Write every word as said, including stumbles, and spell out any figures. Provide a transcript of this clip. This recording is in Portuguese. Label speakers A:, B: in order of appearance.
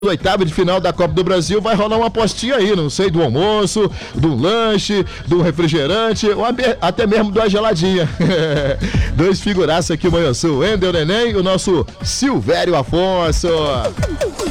A: Oitava de final da Copa do Brasil, vai rolar uma apostinha aí, não sei, do almoço, do lanche, do refrigerante, ou até mesmo da geladinha. Dois figuraças aqui, Manhã Sul, Wendel Neném e o nosso Silvério Afonso.